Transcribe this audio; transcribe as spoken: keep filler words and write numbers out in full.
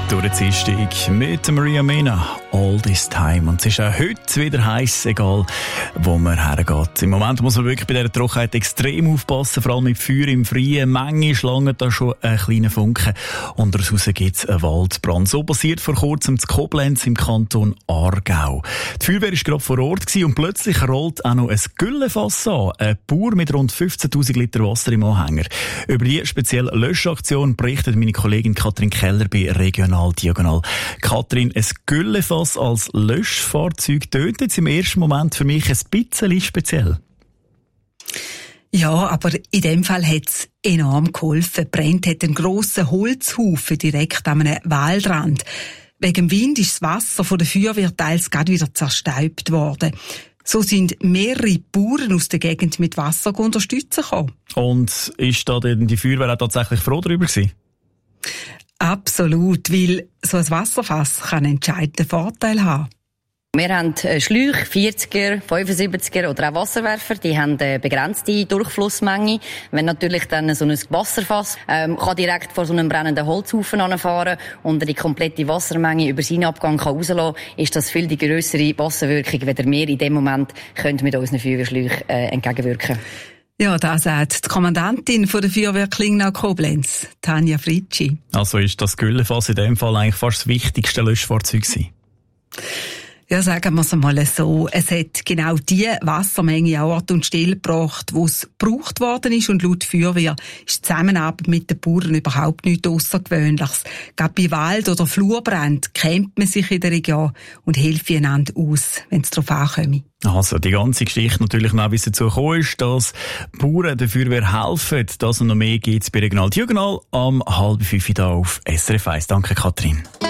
Durchziehsteg mit Maria Mena, All This Time. Und es ist auch heute wieder heiß, egal wo man hergeht. Im Moment muss man wirklich bei dieser Trockenheit extrem aufpassen, vor allem mit Feuer im Freien. Menge schlangen da schon einen kleinen Funken. Und daraus gibt es einen Waldbrand. So passiert vor kurzem in Koblenz im Kanton Aargau. Die Feuerwehr war gerade vor Ort gewesen und plötzlich rollt auch noch ein Güllefass an. Ein Bauer mit rund fünfzehntausend Liter Wasser im Anhänger. Über die spezielle Löschaktion berichtet meine Kollegin Katrin Keller bei Regional Diagonal. Katrin, ein Güllefass als Löschfahrzeug tönt jetzt im ersten Moment für mich ein bisschen speziell. Ja, aber in dem Fall hat es enorm geholfen. Brennt hat einen grossen Holzhaufen direkt an einem Waldrand. Wegen dem Wind ist das Wasser von der Feuerwehr teils gerade wieder zerstäubt worden. So sind mehrere Bauern aus der Gegend mit Wasser unterstützen gekommen. Und ist da denn die Feuerwehr auch tatsächlich froh darüber gewesen? Absolut, weil so ein Wasserfass kann einen entscheidenden Vorteil haben. Wir haben Schläuche, vierziger, fünfundsiebziger oder auch Wasserwerfer, die haben eine begrenzte Durchflussmenge. Wenn natürlich dann so ein Wasserfass ähm, kann direkt vor so einem brennenden Holzhaufen anfahren und die komplette Wassermenge über seinen Abgang kann rauslassen, ist das viel die grössere Wasserwirkung, wenn wir in dem Moment können mit unseren Feuerwehrschläuchen äh, entgegenwirken. Ja, das sagt die Kommandantin von der Feuerwehr Klingnau-Koblenz, Tanja Fritschi. Also ist das Güllefass in dem Fall eigentlich fast das wichtigste Löschfahrzeug gewesen? Ja, sagen wir es einmal so. Es hat genau die Wassermenge an Ort und Stelle gebracht, wo es gebraucht worden ist. Und laut Feuerwehr ist die Zusammenarbeit mit den Bauern überhaupt nichts Aussergewöhnliches. Gerade bei Wald- oder Flurbrand kennt man sich in der Region und hilft einander aus, wenn es darauf ankommt. Also die ganze Geschichte natürlich noch, wie es dazu gekommen ist, dass Bauern der Feuerwehr helfen. Das und noch mehr gibt es bei Regional Diagonal am halb fünf da auf S R F eins. Danke, Katrin.